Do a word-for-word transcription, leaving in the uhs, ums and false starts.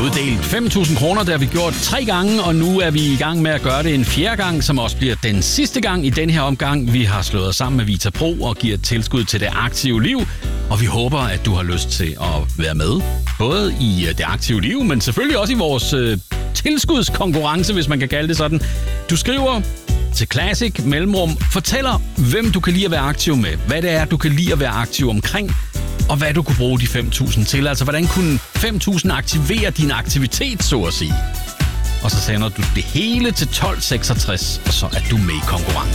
uddelt fem tusind kroner, det har vi gjort tre gange, og nu er vi i gang med at gøre det en fjerde gang, som også bliver den sidste gang i den her omgang. Vi har slået os sammen med Vita Pro og giver et tilskud til det aktive liv, og vi håber, at du har lyst til at være med. Både i det aktive liv, men selvfølgelig også i vores øh, tilskudskonkurrence, hvis man kan kalde det sådan. Du skriver til Classic Mellemrum, fortæller, hvem du kan lide at være aktiv med, hvad det er, du kan lide at være aktiv omkring, og hvad du kunne bruge de fem tusind til. Altså, hvordan kunne fem tusind aktivere din aktivitet, så at sige. Og så sender du det hele til tolv seksogtres, og så er du med i konkurrencen.